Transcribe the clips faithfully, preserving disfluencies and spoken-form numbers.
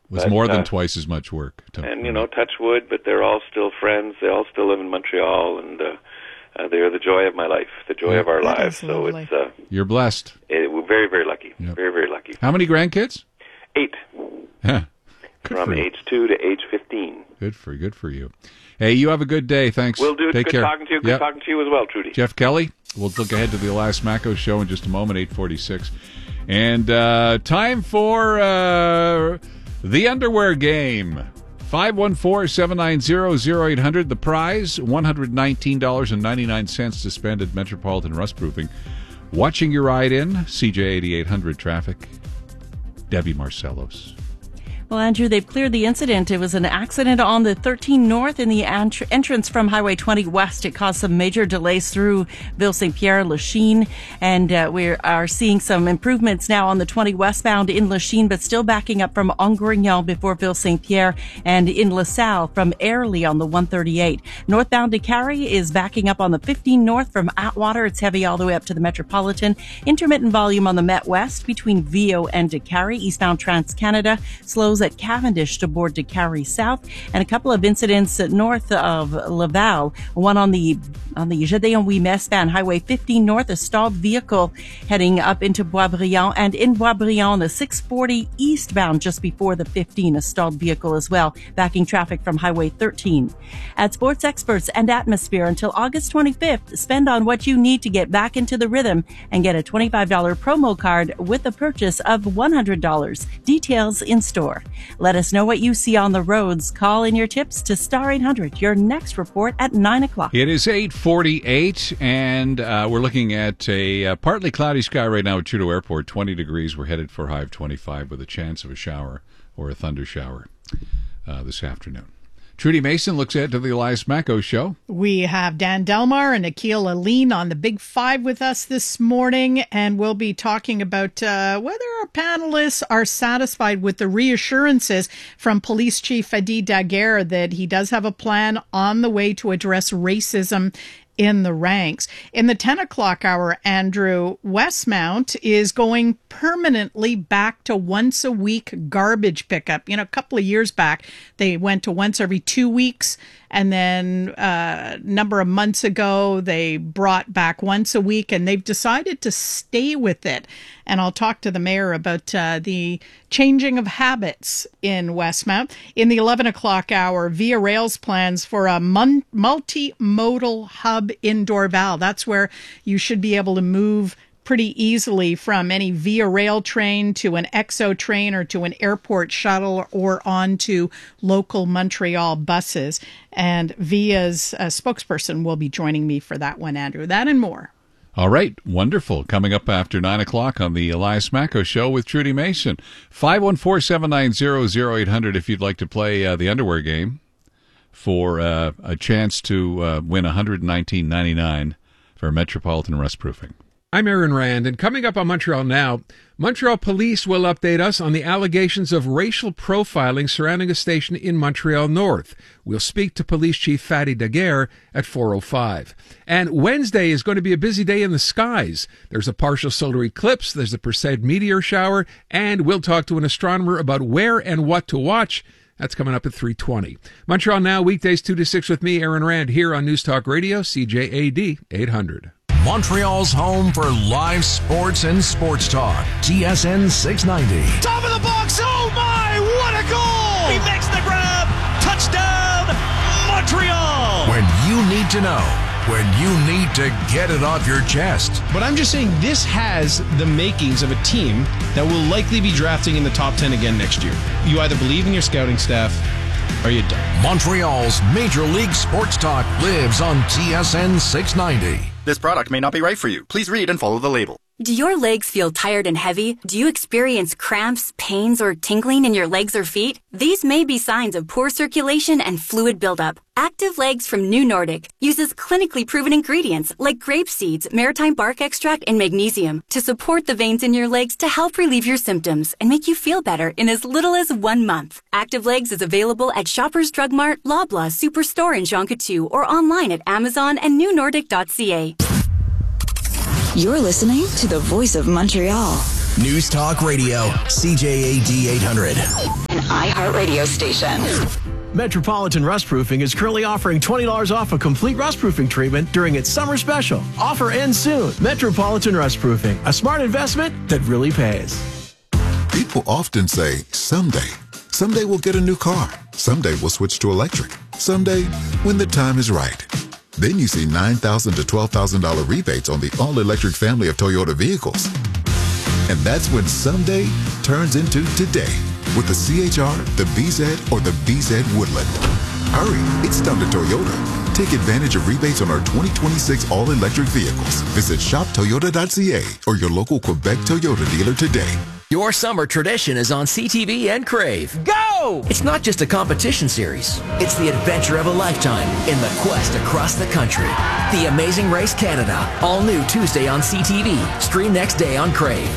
was but, more than uh, twice as much work. To, and, you know, touch wood, but they're all still friends. They all still live in Montreal, and uh, uh, they are the joy of my life, the joy Yep. of our That lives. is So lovely. it's uh, You're blessed. it, we're very, very lucky. Yep. Very, very lucky. How many grandkids? Eight, Yeah. Good from for you. age two to age fifteen. Good for good for you. Hey, you have a good day. Thanks. We'll do it. Take Good care. talking to you. Good Yep. talking to you as well, Trudy. Jeff Kelly. We'll look ahead to the Elias Macko show in just a moment, eight forty-six. And uh, time for uh, the underwear game. five one four, seven nine zero, zero eight hundred. The prize, one hundred nineteen dollars and ninety-nine cents to spend at Metropolitan Rustproofing. Watching your ride in, C J eighty-eight hundred traffic. Debbie Marcellos. Well, Andrew, they've cleared the incident. It was an accident on the thirteen North in the ent- entrance from Highway twenty West. It caused some major delays through Ville-Saint-Pierre, Lachine, and uh, we are seeing some improvements now on the twenty westbound in Lachine, but still backing up from Angrignon before Ville-Saint-Pierre, and in LaSalle from Airlie on the one thirty-eight. Northbound to Carrie is backing up on the fifteen North from Atwater. It's heavy all the way up to the Metropolitan. Intermittent volume on the Met West between Vio and Décarie. Eastbound Trans-Canada slows at Cavendish to board Décarie South, and a couple of incidents north of Laval. One on the on the Gédéon-Ouimet span, Highway fifteen North, a stalled vehicle heading up into Boisbriand, and in Boisbriand, the six forty eastbound just before the fifteen, a stalled vehicle as well, backing traffic from Highway thirteen. At Sports Experts and Atmosphere until August twenty-fifth, spend on what you need to get back into the rhythm and get a twenty-five dollars promo card with a purchase of one hundred dollars. Details in store. Let us know what you see on the roads. Call in your tips to Star eight hundred. Your next report at nine o'clock. It is eight forty-eight, and uh, we're looking at a uh, partly cloudy sky right now at Trudeau Airport, twenty degrees. We're headed for high of twenty-five with a chance of a shower or a thunder shower uh, this afternoon. Trudy Mason looks ahead to the Elias Macko show. We have Dan Delmar and Akil Aline on the Big Five with us this morning, and we'll be talking about uh, whether our panelists are satisfied with the reassurances from Police Chief Fadi Daguerre that he does have a plan on the way to address racism in the ranks. In the ten o'clock hour, Andrew, Westmount is going permanently back to once a week garbage pickup. You know, a couple of years back, they went to once every two weeks. And then uh, a number of months ago, they brought back once a week, and they've decided to stay with it. And I'll talk to the mayor about uh, the changing of habits in Westmount. In the eleven o'clock hour, Via Rail's plans for a mun- multimodal hub in Dorval. That's where you should be able to move pretty easily from any Via Rail train to an X O train or to an airport shuttle or on to local Montreal buses. And Via's uh, spokesperson will be joining me for that one, Andrew. That and more. All right, wonderful. Coming up after nine o'clock on the Elias Macko show with Trudy Mason. five one four, seven nine zero, zero eight hundred if you'd like to play uh, the underwear game for uh, a chance to uh, win one hundred nineteen dollars and ninety-nine cents for Metropolitan Rustproofing. I'm Aaron Rand, and coming up on Montreal Now, Montreal Police will update us on the allegations of racial profiling surrounding a station in Montreal North. We'll speak to Police Chief Fadi Daguerre at four oh five. And Wednesday is going to be a busy day in the skies. There's a partial solar eclipse, there's a Perseid meteor shower, and we'll talk to an astronomer about where and what to watch. That's coming up at three twenty. Montreal Now, weekdays two to six with me, Aaron Rand, here on News Talk Radio, C J A D eight hundred. Montreal's home for live sports and sports talk. T S N six ninety. Top of the box. Oh, my. What a goal. He makes the grab. Touchdown, Montreal. When you need to know. When you need to get it off your chest. But I'm just saying this has the makings of a team that will likely be drafting in the top ten again next year. You either believe in your scouting staff or you don't. Montreal's Major League Sports Talk lives on T S N six ninety. This product may not be right for you. Please read and follow the label. Do your legs feel tired and heavy? Do you experience cramps, pains, or tingling in your legs or feet? These may be signs of poor circulation and fluid buildup. Active Legs from New Nordic uses clinically proven ingredients like grape seeds, maritime bark extract, and magnesium to support the veins in your legs to help relieve your symptoms and make you feel better in as little as one month. Active Legs is available at Shoppers Drug Mart, Loblaw Superstore in Jean Coutu, or online at Amazon and new nordic dot c a. You're listening to the voice of Montreal. News Talk Radio, C J A D eight hundred. And I iHeartRadio station. Metropolitan Rustproofing is currently offering twenty dollars off a complete rustproofing treatment during its summer special. Offer ends soon. Metropolitan Rustproofing, a smart investment that really pays. People often say, someday. Someday we'll get a new car. Someday we'll switch to electric. Someday, when the time is right. Then you see nine thousand dollars to twelve thousand dollars rebates on the all-electric family of Toyota vehicles. And that's when someday turns into today with the C H R, the B Z, or the B Z Woodland. Hurry, it's time to Toyota. Take advantage of rebates on our twenty twenty-six all-electric vehicles. Visit shop toyota dot c a or your local Quebec Toyota dealer today. Your summer tradition is on C T V and Crave. Go! It's not just a competition series. It's the adventure of a lifetime in the quest across the country. The Amazing Race Canada. All new Tuesday on C T V. Stream next day on Crave.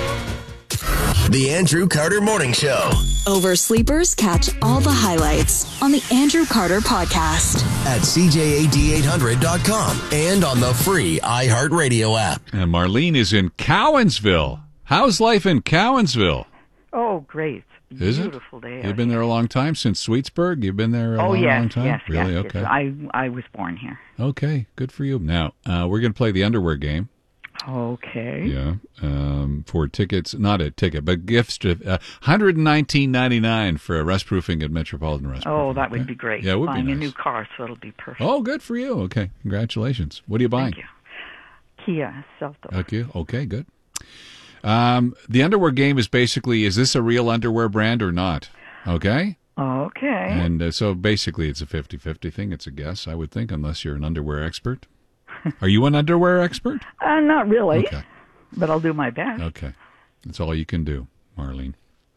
The Andrew Carter Morning Show. Oversleepers catch all the highlights on the Andrew Carter Podcast. At C J A D eight hundred dot com and on the free iHeartRadio app. And Marlene is in Cowansville. How's life in Cowansville? Oh, great. Is Beautiful it? day. You've been there a long time, since Sweetsburg? You've been there a oh, long, yes, long time? yes, Really? yes. Okay. Yes. I, I was born here. Okay, good for you. Now, uh, we're going to play the underwear game. Okay. Yeah, um, for tickets, not a ticket, but gifts to uh, one hundred nineteen ninety-nine for a rustproofing at Metropolitan Rustproofing. Oh, that would okay? be great. Yeah, it would buying be a nice. new car, so it'll be perfect. Oh, good for you. Okay, congratulations. What are you buying? Thank you. Kia Seltos. Okay, okay, good. Um, the underwear game is basically, is this a real underwear brand or not? Okay? Okay. And uh, so basically it's a fifty-fifty thing. It's a guess, I would think, unless you're an underwear expert. Are you an underwear expert? Uh, not really, Okay. but I'll do my best. Okay. That's all you can do, Marlene.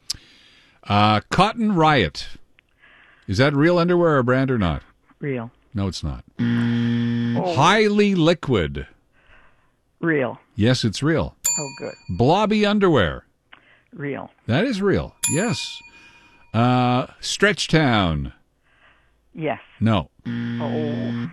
Uh, Cotton Riot. Is that real underwear or brand or not? Real. No, it's not. Oh. Highly Liquid. Real. Yes, it's real. Oh, good. Blobby Underwear. Real. That is real. Yes. Uh, Stretch Town. Yes. No. Oh.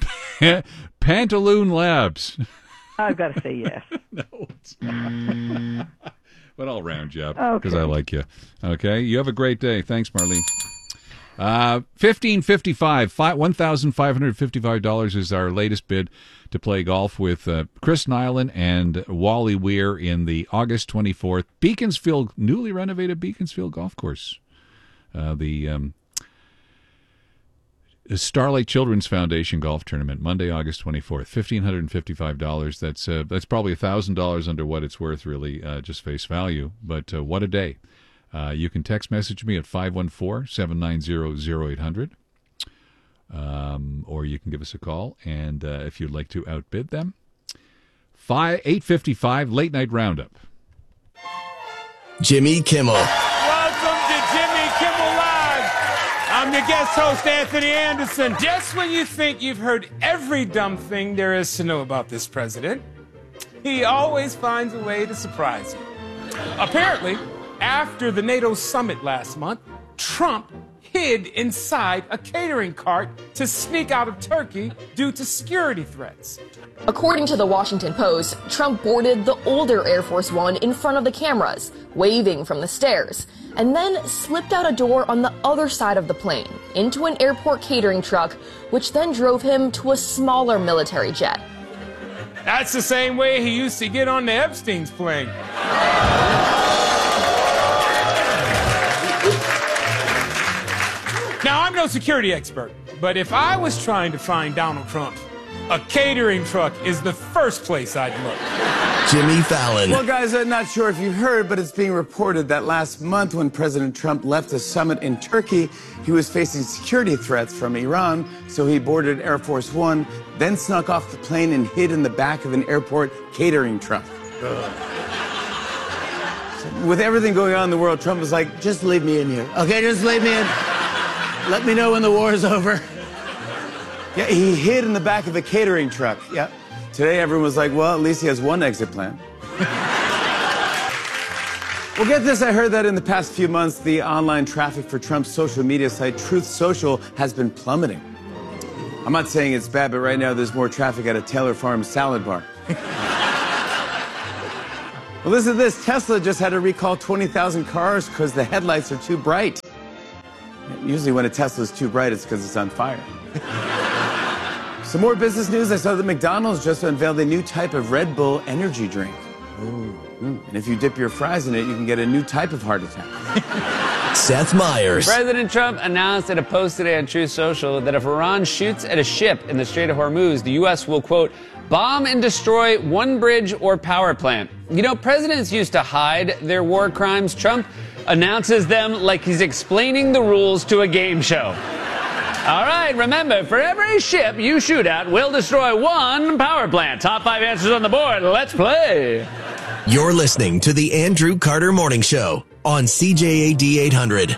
Pantaloon Labs. I've got to say yes. No, it's not. But I'll round you up because Okay. I like you. Okay, you have a great day. Thanks, Marlene. Uh, fifteen fifty-five, one thousand five hundred fifty-five dollars is our latest bid to play golf with uh, Chris Nyland and Wally Weir in the August twenty-fourth Beaconsfield, newly renovated Beaconsfield Golf Course. Uh, the um, Starlight Children's Foundation Golf Tournament, Monday, August twenty-fourth, fifteen fifty-five dollars. That's uh, that's probably one thousand dollars under what it's worth, really, uh, just face value. But uh, what a day. Uh, you can text message me at five one four, seven nine zero, zero eight hundred. Um, or you can give us a call, and uh, if you'd like to outbid them. Five, eight fifty-five, Late Night Roundup. Jimmy Kimmel. Welcome to Jimmy Kimmel Live. I'm your guest host, Anthony Anderson. Just when you think you've heard every dumb thing there is to know about this president, he always finds a way to surprise you. Apparently, after the NATO summit last month, Trump hid inside a catering cart to sneak out of Turkey due to security threats. According to the Washington Post, Trump boarded the older Air Force One in front of the cameras, waving from the stairs, and then slipped out a door on the other side of the plane into an airport catering truck, which then drove him to a smaller military jet. That's the same way he used to get on the Epstein's plane. Now, I'm no security expert, but if I was trying to find Donald Trump, a catering truck is the first place I'd look. Jimmy Fallon. Well, guys, I'm not sure if you've heard, but it's being reported that last month when President Trump left a summit in Turkey, he was facing security threats from Iran, so he boarded Air Force One, then snuck off the plane and hid in the back of an airport catering truck. So with everything going on in the world, Trump was like, just leave me in here. Okay, just leave me in. Let me know when the war is over. Yeah, he hid in the back of a catering truck. Yeah. Today, everyone was like, well, at least he has one exit plan. Well, get this. I heard that in the past few months, the online traffic for Trump's social media site, Truth Social, has been plummeting. I'm not saying it's bad, but right now there's more traffic at a Taylor Farms salad bar. Well, listen to this. Tesla just had to recall twenty thousand cars because the headlights are too bright. Usually when a Tesla's too bright, it's because it's on fire. Some more business news. I saw that McDonald's just unveiled a new type of Red Bull energy drink. Ooh. Mm. And if you dip your fries in it, you can get a new type of heart attack. Seth Meyers. President Trump announced at a post today on Truth Social that if Iran shoots at a ship in the Strait of Hormuz, the U S will, quote, bomb and destroy one bridge or power plant. You know, presidents used to hide their war crimes. Trump announces them like he's explaining the rules to a game show. All right, remember, for every ship you shoot at, we'll destroy one power plant. Top five answers on the board. Let's play. You're listening to the Andrew Carter Morning Show on C J A D eight hundred.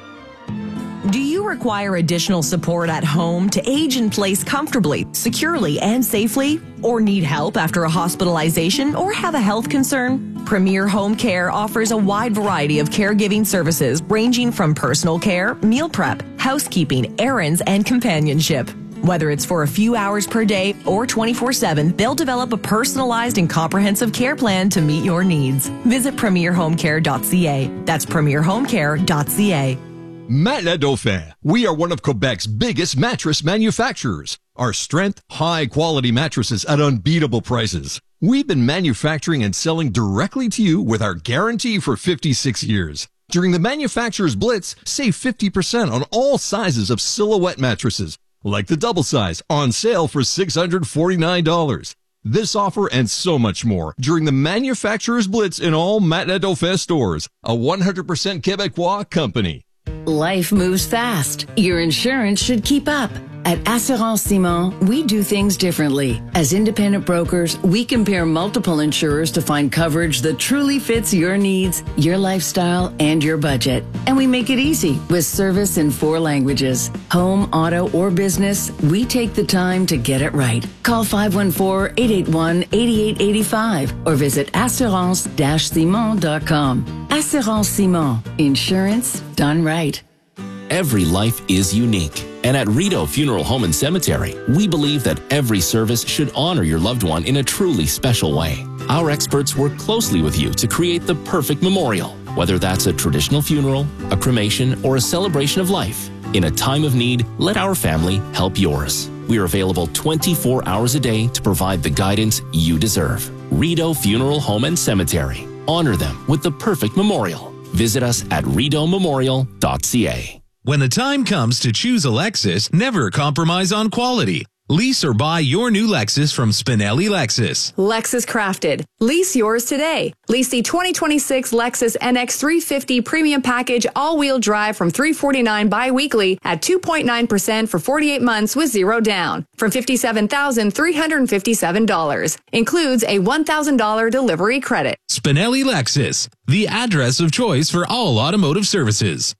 Do you require additional support at home to age in place comfortably, securely, and safely? Or need help after a hospitalization or have a health concern? Premier Home Care offers a wide variety of caregiving services ranging from personal care, meal prep, housekeeping, errands, and companionship. Whether it's for a few hours per day or twenty-four seven, they'll develop a personalized and comprehensive care plan to meet your needs. Visit premier home care dot c a. That's premier home care dot c a. Matelas Dauphin. We are one of Quebec's biggest mattress manufacturers. Our strength, high-quality mattresses at unbeatable prices. We've been manufacturing and selling directly to you with our guarantee for fifty-six years. During the Manufacturer's Blitz, save fifty percent on all sizes of Silhouette mattresses, like the double size, on sale for six hundred forty-nine dollars. This offer and so much more during the Manufacturer's Blitz in all Matelas Dauphin stores, a one hundred percent Quebecois company. Life moves fast. Your insurance should keep up. At Assurance Simon, we do things differently. As independent brokers, we compare multiple insurers to find coverage that truly fits your needs, your lifestyle, and your budget. And we make it easy with service in four languages. Home, auto, or business, we take the time to get it right. Call five one four, eight eight one, eight eight eight five or visit assurance dash simon dot com. Assurance Simon. Insurance done right. Every life is unique. And at Rideau Funeral Home and Cemetery, we believe that every service should honor your loved one in a truly special way. Our experts work closely with you to create the perfect memorial, whether that's a traditional funeral, a cremation, or a celebration of life. In a time of need, let our family help yours. We are available twenty-four hours a day to provide the guidance you deserve. Rideau Funeral Home and Cemetery. Honor them with the perfect memorial. Visit us at rideau memorial dot c a. When the time comes to choose a Lexus, never compromise on quality. Lease or buy your new Lexus from Spinelli Lexus. Lexus Crafted. Lease yours today. Lease the twenty twenty-six Lexus N X three fifty Premium Package all-wheel drive from three hundred forty-nine dollars bi-weekly at two point nine percent for forty-eight months with zero down from fifty-seven thousand three hundred fifty-seven dollars. Includes a one thousand dollars delivery credit. Spinelli Lexus, the address of choice for all automotive services.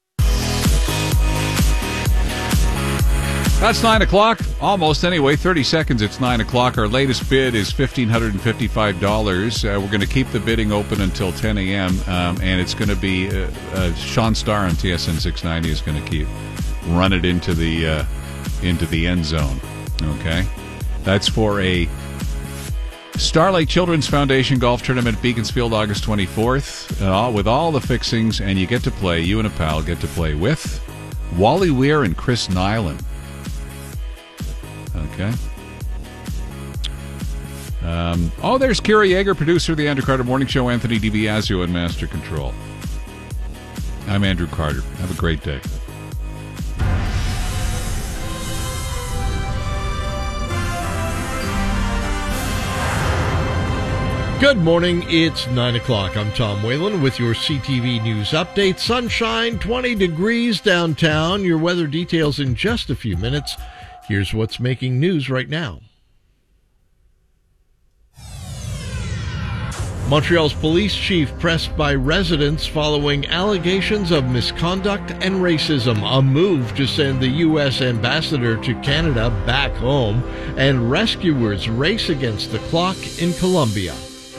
That's nine o'clock, almost anyway, thirty seconds, it's nine o'clock. Our latest bid is one thousand five hundred fifty-five dollars. Uh, we're going to keep the bidding open until ten a.m., um, and it's going to be, uh, uh, Sean Starr on T S N six ninety is going to keep, run it into the, uh, into the end zone, okay? That's for a Starlight Children's Foundation Golf Tournament at Beaconsfield, August twenty-fourth, uh, with all the fixings, and you get to play, you and a pal get to play with Wally Weir and Chris Nyland. Okay. Um, oh, there's Kira Yeager, producer of the Andrew Carter Morning Show, Anthony DiBiasio in Master Control. I'm Andrew Carter. Have a great day. Good morning. It's nine o'clock. I'm Tom Whalen with your C T V News Update. Sunshine, twenty degrees downtown. Your weather details in just a few minutes. Here's what's making news right now. Montreal's police chief pressed by residents following allegations of misconduct and racism. A move to send the U S ambassador to Canada back home. And rescuers race against the clock in Colombia.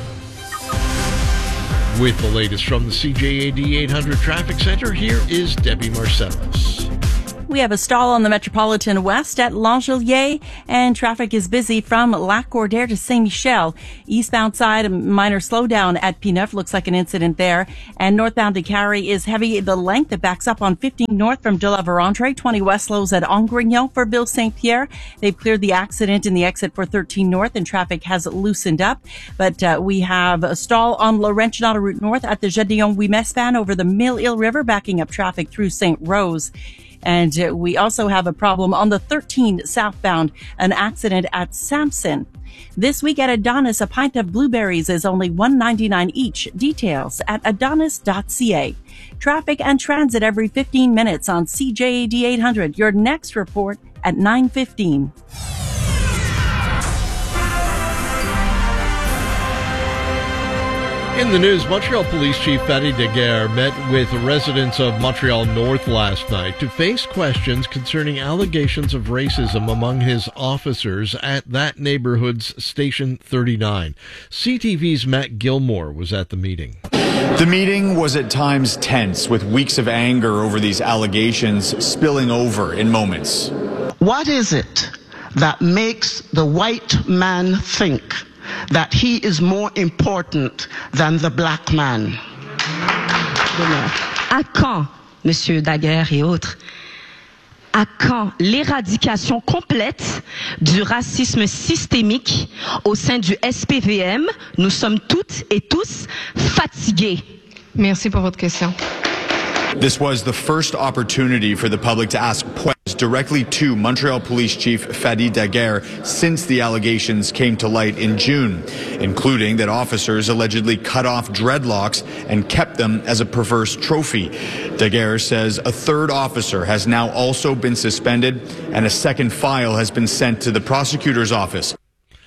With the latest from the C J A D eight hundred Traffic Center, here is Debbie Marcellus. We have a stall on the Metropolitan West at L'Angelier, and traffic is busy from Lac-Cordaire to Saint-Michel. Eastbound side, a minor slowdown at P9. Looks like an incident there. And northbound to Carrie is heavy. The length that backs up on fifteen north from De La Vérendrye. twenty west slows at Angrignon for Ville Saint-Pierre. They've cleared the accident in the exit for thirteen north, and traffic has loosened up. But uh, we have a stall on Laurentian Autoroute North at the Gédéon-Ouimet-Span over the Mille-Île River, backing up traffic through Saint Rose. And uh, we also have a problem on the thirteen southbound, an accident at Sampson. This week at Adonis, a pint of blueberries is only one ninety-nine each. Details at adonis dot c a. Traffic and transit every fifteen minutes on C J A D eight hundred. Your next report at nine fifteen. In the news, Montreal Police Chief Fadi Daguerre met with residents of Montreal North last night to face questions concerning allegations of racism among his officers at that neighborhood's Station thirty-nine. C T V's Matt Gilmore was at the meeting. The meeting was at times tense, with weeks of anger over these allegations spilling over in moments. What is it that makes the white man think that he is more important than the black man? À quand, Monsieur Daguerre et autres, à quand l'éradication complète du racisme systémique au sein du S P V M? Nous sommes toutes et tous fatigués. Merci pour votre question. This was the first opportunity for the public to ask questions directly to Montreal Police Chief Fadi Daguerre since the allegations came to light in June, including that officers allegedly cut off dreadlocks and kept them as a perverse trophy. Daguerre says a third officer has now also been suspended and a second file has been sent to the prosecutor's office.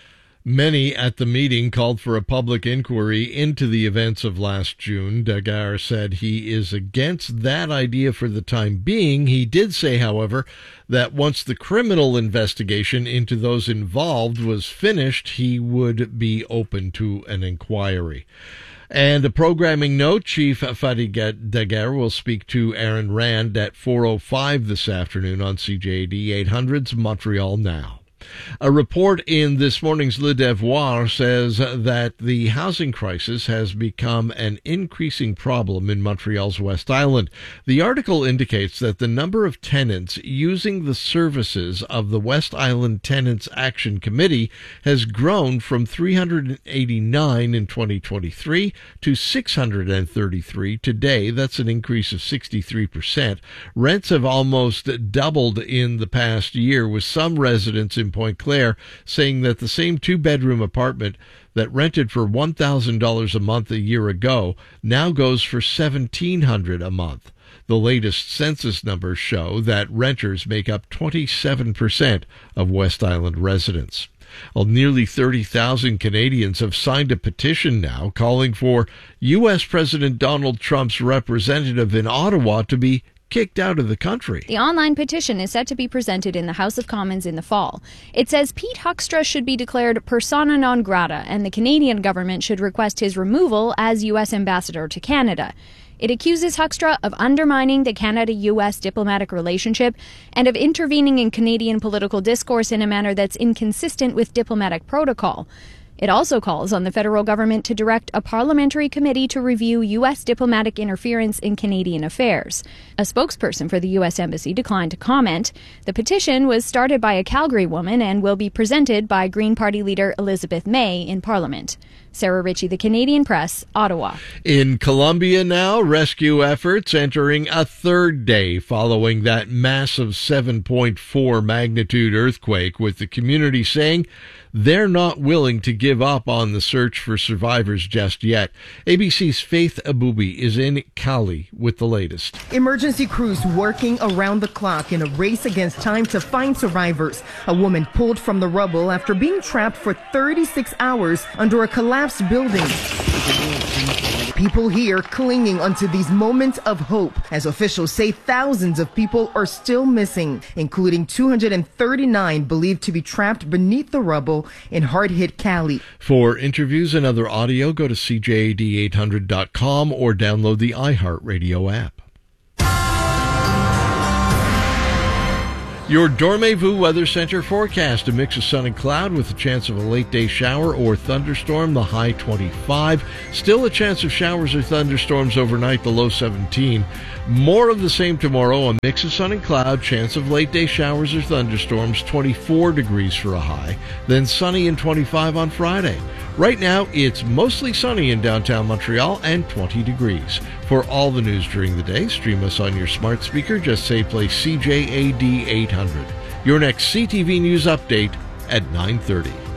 Many at the meeting called for a public inquiry into the events of last June. Daguerre said he is against that idea for the time being. He did say, however, that once the criminal investigation into those involved was finished, he would be open to an inquiry. And a programming note, Chief Fadi Daguerre will speak to Aaron Rand at four oh five this afternoon on C J A D eight hundred's Montreal Now. A report in this morning's Le Devoir says that the housing crisis has become an increasing problem in Montreal's West Island. The article indicates that the number of tenants using the services of the West Island Tenants Action Committee has grown from three hundred eighty-nine in twenty twenty-three to six hundred thirty-three today. That's an increase of sixty-three percent. Rents have almost doubled in the past year, with some residents in Point Claire saying that the same two-bedroom apartment that rented for one thousand dollars a month a year ago now goes for seventeen hundred dollars a month. The latest census numbers show that renters make up twenty-seven percent of West Island residents. Well, nearly thirty thousand Canadians have signed a petition now calling for U S President Donald Trump's representative in Ottawa to be kicked out of the country. The online petition is set to be presented in the House of Commons in the fall. It says Pete Huckstra should be declared persona non grata, and the Canadian government should request his removal as U S ambassador to Canada. It accuses Huckstra of undermining the Canada-U S diplomatic relationship and of intervening in Canadian political discourse in a manner that's inconsistent with diplomatic protocol. It also calls on the federal government to direct a parliamentary committee to review U S diplomatic interference in Canadian affairs. A spokesperson for the U S Embassy declined to comment. The petition was started by a Calgary woman and will be presented by Green Party leader Elizabeth May in Parliament. Sarah Ritchie, The Canadian Press, Ottawa. In Colombia now, rescue efforts entering a third day following that massive seven point four magnitude earthquake, with the community saying they're not willing to give up on the search for survivors just yet. A B C's Faith Abubi is in Cali with the latest. Emergency crews working around the clock in a race against time to find survivors. A woman pulled from the rubble after being trapped for thirty-six hours under a collapsed building. People here clinging onto these moments of hope, as officials say thousands of people are still missing, including two hundred thirty-nine believed to be trapped beneath the rubble in hard-hit Cali. For interviews and other audio, go to C J A D eight hundred dot com or download the iHeartRadio app. Your Dormez-vous Weather Center forecast: a mix of sun and cloud with a chance of a late day shower or thunderstorm, the high twenty-five. Still a chance of showers or thunderstorms overnight, the low seventeen. More of the same tomorrow, a mix of sun and cloud, chance of late day showers or thunderstorms, twenty-four degrees for a high. Then sunny and twenty-five on Friday. Right now, it's mostly sunny in downtown Montreal and twenty degrees. For all the news during the day, stream us on your smart speaker. Just say play C J A D eight hundred. Your next C T V News update at nine thirty.